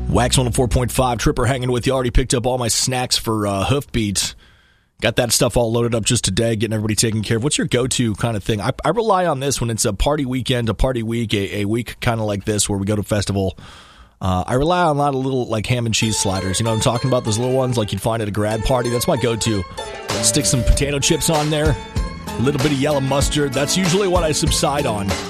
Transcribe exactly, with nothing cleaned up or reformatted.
Wax one oh four point five, Tripper hanging with you. Already picked up all my snacks for uh, Hoofbeat. Got that stuff all loaded up just today, getting everybody taken care of. What's your go-to kind of thing? I, I rely on this when it's a party weekend, a party week, a, a week kind of like this where we go to a festival. Uh, I rely on a lot of little like ham and cheese sliders. You know what I'm talking about? Those little ones like you'd find at a grad party. That's my go-to. Stick some potato chips on there, a little bit of yellow mustard. That's usually what I subside on.